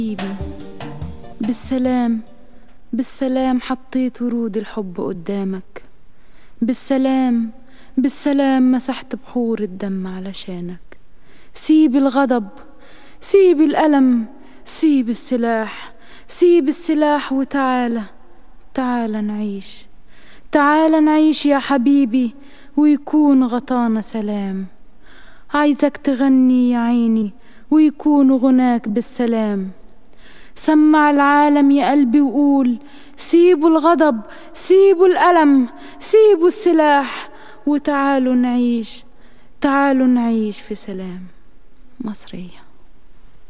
حبيبي، بالسلام بالسلام حطيت ورود الحب قدامك، بالسلام بالسلام مسحت بحور الدم علشانك. سيب الغضب، سيب الألم، سيب السلاح، سيب السلاح وتعالى، تعالى نعيش، تعالى نعيش يا حبيبي ويكون غطانا سلام. عايزك تغني يا عيني ويكون غناك بالسلام. سمع العالم يا قلبي وقول سيبوا الغضب، سيبوا الألم، سيبوا السلاح وتعالوا نعيش، تعالوا نعيش في سلام. مصرية.